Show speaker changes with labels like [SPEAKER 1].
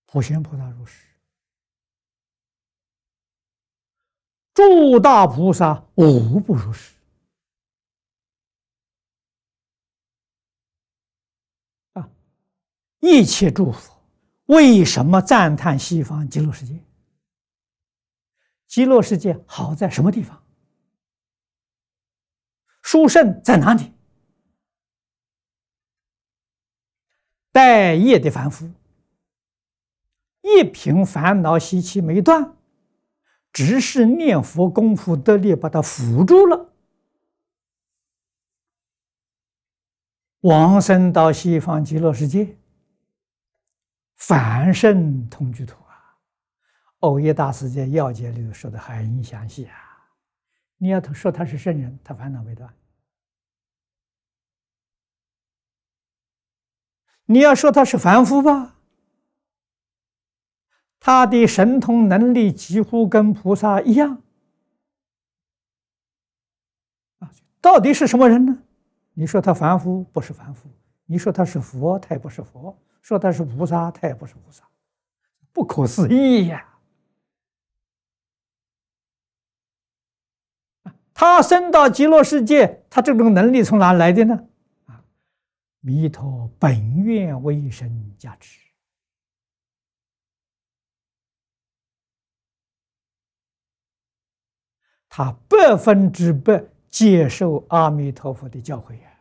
[SPEAKER 1] 普贤菩萨如是，诸大菩萨无不如是。啊，一切诸佛为什么赞叹西方极乐世界？极乐世界好在什么地方？殊胜在哪里？待业的凡夫，一品烦恼习气没断，只是念佛功夫得力把它辅助了，往生到西方极乐世界，凡圣同居土啊！藕益大师在要解里头说的很详细啊。你要说他是圣人，他烦恼没断；你要说他是凡夫吧，他的神通能力几乎跟菩萨一样。到底是什么人呢？你说他凡夫不是凡夫，你说他是佛他也不是佛，说他是菩萨他也不是菩萨，不可思议呀！他升到极乐世界，他这种能力从哪来的呢？弥陀本愿威神加持。他100%接受阿弥陀佛的教诲呀。